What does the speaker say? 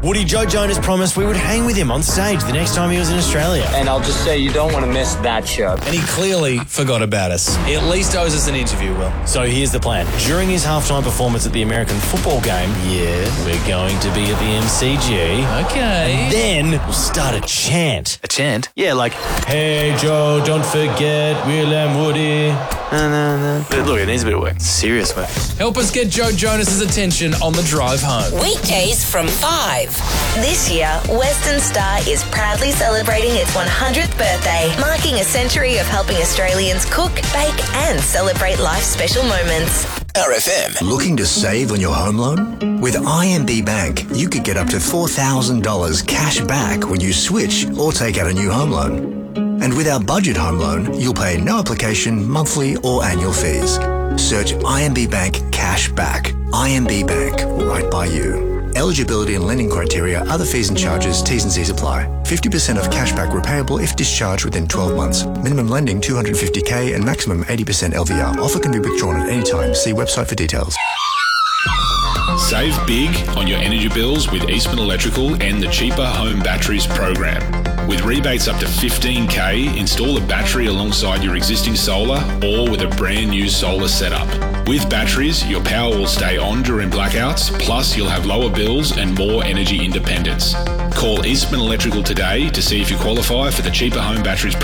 Woody, Joe Jonas promised we would hang with him on stage the next time he was in Australia. And I'll just say you don't want to miss that show. And he clearly forgot about us. He at least owes us an interview, Will. So here's the plan. During his halftime performance at the American football game, we're going to be at the MCG. Okay. And then we'll start a chant. A chant? Yeah, like, hey Joe, don't forget Will and Woody. Look, it needs a bit of work. Serious work. Help us get Joe Jonas's attention on the drive home. Weekdays from 5. This year, Western Star is proudly celebrating its 100th birthday, marking a century of helping Australians cook, bake and celebrate life's special moments. RFM. Looking to save on your home loan? With IMB Bank, you could get up to $4,000 cash back when you switch or take out a new home loan. And with our budget home loan, you'll pay no application, monthly or annual fees. Search IMB Bank Cash Back. IMB Bank, right by you. Eligibility and lending criteria, other fees and charges, T's and C's apply. 50% of cashback repayable if discharged within 12 months. Minimum lending $250K and maximum 80% LVR. Offer can be withdrawn at any time. See website for details. Save big on your energy bills with Eastman Electrical and the Cheaper Home Batteries program. With rebates up to $15K, install a battery alongside your existing solar or with a brand new solar setup. With batteries, your power will stay on during blackouts, plus you'll have lower bills and more energy independence. Call Eastman Electrical today to see if you qualify for the Cheaper Home Batteries